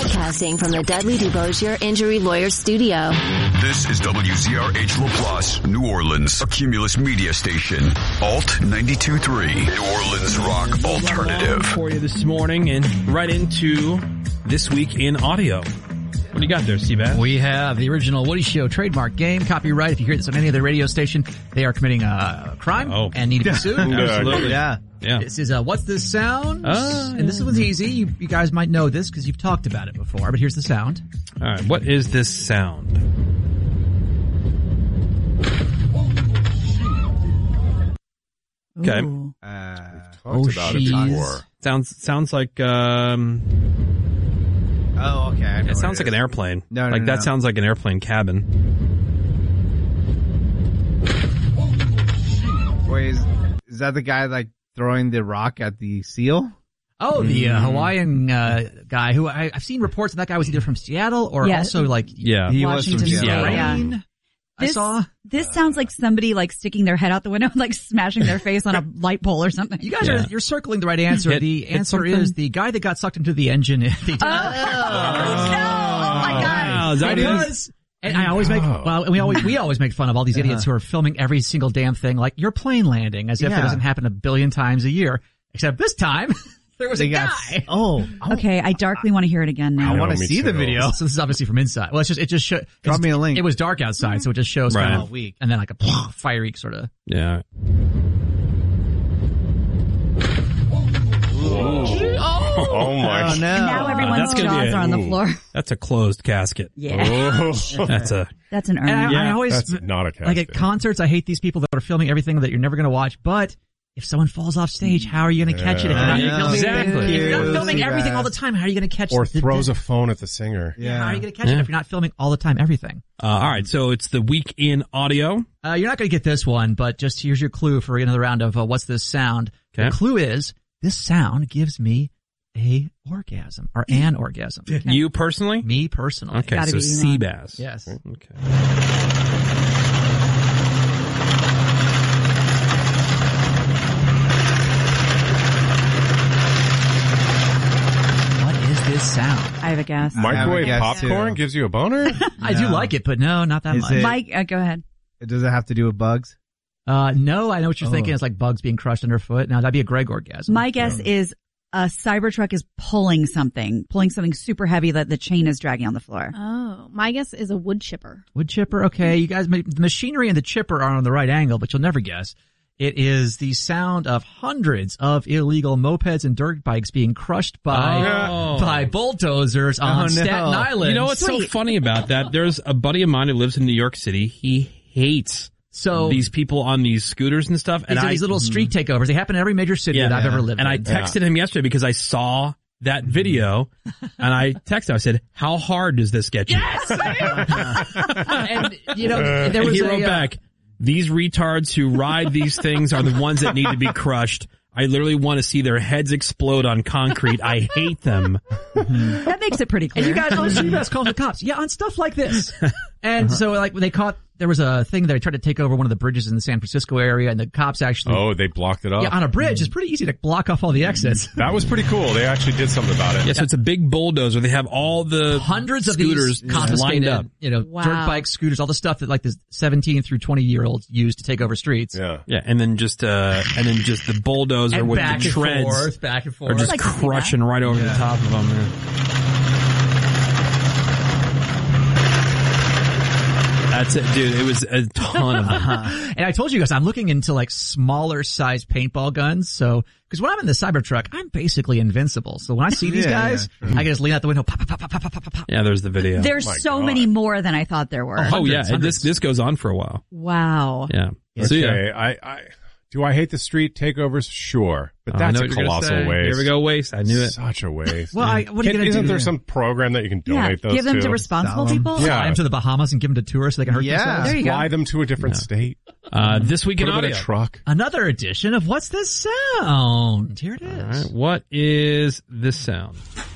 Broadcasting from the Dudley DuBosier Injury Lawyers Studio. This is WZRH LaPlace, New Orleans, a Cumulus media station. Alt 92.3, New Orleans rock alternative. For you this morning and right into This Week in Audio. What do you got there, Seabass? We have the original Woody Show trademark game, copyright. If you hear this on any other radio station, they are committing a crime and need to be sued. Absolutely. Yeah. This is What's This Sound? And this one's easy. You guys might know this because you've talked about it before, but here's the sound. All right. What is this sound? Okay. We've talked about it before. Sounds like Oh, okay. it sounds like an airplane. No, that sounds like an airplane cabin. Wait, is that the guy like throwing the rock at the seal? Oh, the Hawaiian guy who I've seen reports that guy was either from Seattle or also like he was from Washington, Seattle. yeah. This sounds like somebody like sticking their head out the window and like smashing their face on a light pole or something. You guys you're circling the right answer. The answer is the guy that got sucked into the engine. No! Oh my God! Wow, is that it? Because, and I always make we always make fun of all these idiots who are filming every single damn thing like your plane landing as if it doesn't happen a billion times a year. Except this time there was a guy. Okay, I darkly want to hear it again now. I want to see the video. So this is obviously from inside. Well, it just shows. Drop me a link. It was dark outside, so it just shows kind of weak, and then like a fiery sort of. Yeah. Oh my! And now everyone's jaws are on the floor. That's a closed casket. Yeah. That's an urn. And I always That's not a casket. like at concerts. I hate these people that are filming everything that you're never going to watch, but. If someone falls off stage, how are you going to catch it? If you're not filming, if you're not filming everything all the time, how are you going to catch it? Or throws a phone at the singer. How are you going to catch it if you're not filming all the time everything? All right, so it's the Week in Audio. You're not going to get this one, but just here's your clue for another round of What's This Sound? Okay. The clue is this sound gives me an orgasm. Okay. You personally? Me personally. Okay, Gotta so be Seabass. Yes. Okay. This sound. I have a guess. Microwave guess, popcorn too. gives you a boner? I do like it, but no, not that Is much. it- Mike, go ahead. Does it have to do with bugs? No, I know what you're thinking. It's like bugs being crushed underfoot. Now that'd be a Greg orgasm. My guess is a Cybertruck is pulling something super heavy that the chain is dragging on the floor. Oh, my guess is a wood chipper. Wood chipper. Okay, you guys, the machinery and the chipper are on the right angle, but you'll never guess. It is the sound of hundreds of illegal mopeds and dirt bikes being crushed by bulldozers on Staten Island. You know what's so funny about that? There's a buddy of mine who lives in New York City. He hates these people on these scooters and stuff. And these little street takeovers. They happen in every major city that I've ever lived in. And I texted him yesterday because I saw that video, and I texted. I said, "How hard does this get you?" Yes! And there was he wrote back, "These retards who ride these things are the ones that need to be crushed. I literally want to see their heads explode on concrete. I hate them." That makes it pretty clear. And you guys call the cops. Yeah, on stuff like this. And so like when they caught, there was a thing that they tried to take over one of the bridges in the San Francisco area, and the cops actually. Oh, they blocked it up? Yeah, on a bridge. It's pretty easy to block off all the exits. That was pretty cool. They actually did something about it. Yeah, so it's a big bulldozer. They have all the hundreds of scooters these confiscated, lined up. Dirt bikes, scooters, all the stuff that like the 17 through 20-year-olds use to take over streets. Yeah. Yeah, and then just the bulldozer And with back the and treads forth, back and forth. are just I'd like to see crushing right over the top of them. Man. That's it, dude. It was a ton of them. And I told you guys, I'm looking into like smaller size paintball guns. So, because when I'm in the Cybertruck, I'm basically invincible. So when I see these guys, I can just lean out the window, pop, pop, pop, pop, pop, pop, pop. Yeah, there's the video. There's so many more than I thought there were. Oh yeah, hundreds. this goes on for a while. Wow. Yeah. Okay, So yeah. Do I hate the street takeovers? Sure. But I that's know a what you're gonna colossal say. waste. Here we go, waste. I knew it. Such a waste. Well, what are you going to do? Isn't there some program that you can donate those give them to to? responsible people. Fly them to the Bahamas and give them to tourists so they can hurt themselves? There you go. Fly them to a different state. This week Put in them in audio. a truck. Another edition of What's This Sound? Here it is. All right. What is this sound?